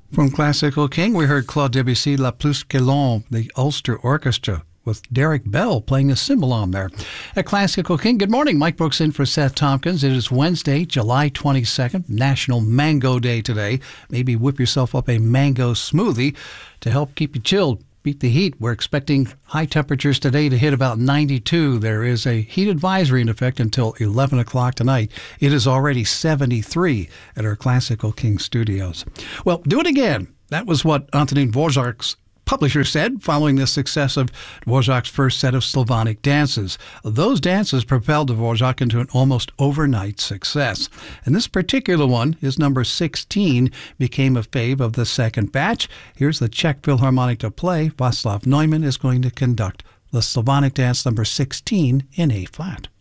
From Classical King, we heard Claude Debussy, La Plus que l'Ombre, the Ulster Orchestra, with Derek Bell playing a cymbal on there. At Classical King, good morning. Mike Brooks in for Seth Tompkins. It is Wednesday, July 22nd, National Mango Day today. Maybe whip yourself up a mango smoothie to help keep you chilled. Beat the heat. We're expecting high temperatures today to hit about 92. There is a heat advisory in effect until 11 o'clock tonight. It is already 73 at our Classical King studios. Well, do it again. That was what Antonín Dvořák's publisher said following the success of Dvořák's first set of Slavonic dances. Those dances propelled Dvořák into an almost overnight success. And this particular one, his number 16, became a fave of the second batch. Here's the Czech Philharmonic to play. Václav Neumann is going to conduct the Slavonic dance number 16 in A-flat.